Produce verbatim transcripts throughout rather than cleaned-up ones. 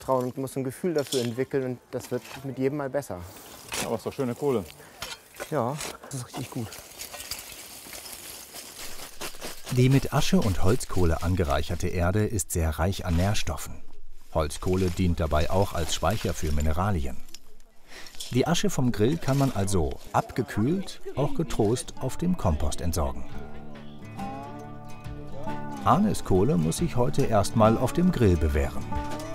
trauen und muss ein Gefühl dafür entwickeln und das wird mit jedem Mal besser. Aber ist doch schöne Kohle. Ja, das ist richtig gut. Die mit Asche und Holzkohle angereicherte Erde ist sehr reich an Nährstoffen. Holzkohle dient dabei auch als Speicher für Mineralien. Die Asche vom Grill kann man also abgekühlt auch getrost auf dem Kompost entsorgen. Arnes Kohle muss sich heute erstmal auf dem Grill bewähren.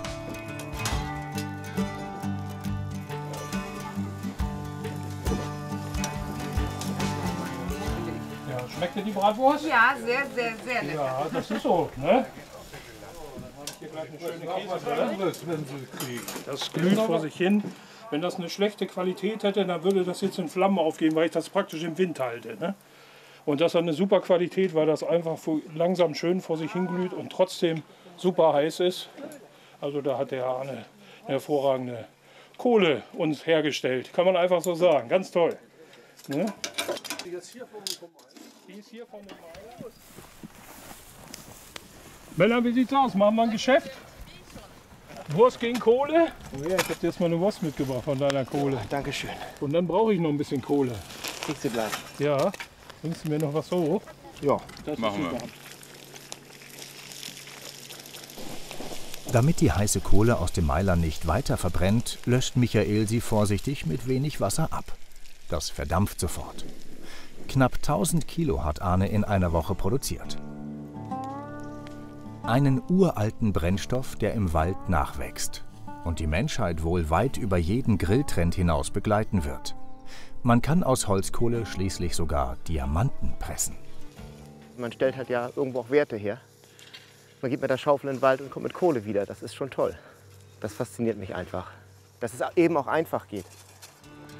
Ja, schmeckt dir die Bratwurst? Ja, sehr, sehr, sehr lecker. Ja, das ist so, ne? Hier gleich eine schöne Käsebrille. Das glüht vor sich hin. Wenn das eine schlechte Qualität hätte, dann würde das jetzt in Flammen aufgehen, weil ich das praktisch im Wind halte. Ne? Und das hat eine super Qualität, weil das einfach langsam schön vor sich hinglüht und trotzdem super heiß ist. Also da hat der Arne eine hervorragende Kohle uns hergestellt. Kann man einfach so sagen. Ganz toll. Ne? Die ist hier von dem Meiler. Männer, wie sieht's aus? Machen wir ein Geschäft? Wurst gegen Kohle? Oh ja, ich habe dir jetzt mal eine Wurst mitgebracht von deiner Kohle. Dankeschön. Und dann brauche ich noch ein bisschen Kohle. Kriegst du gleich. Ja. Bringst du mir noch was hoch? Ja, das machen wir. Damit die heiße Kohle aus dem Meiler nicht weiter verbrennt, löscht Michael sie vorsichtig mit wenig Wasser ab. Das verdampft sofort. Knapp tausend Kilo hat Arne in einer Woche produziert. Einen uralten Brennstoff, der im Wald nachwächst und die Menschheit wohl weit über jeden Grilltrend hinaus begleiten wird. Man kann aus Holzkohle schließlich sogar Diamanten pressen. Man stellt halt ja irgendwo auch Werte her. Man geht mit der Schaufel in den Wald und kommt mit Kohle wieder. Das ist schon toll. Das fasziniert mich einfach. Dass es eben auch einfach geht.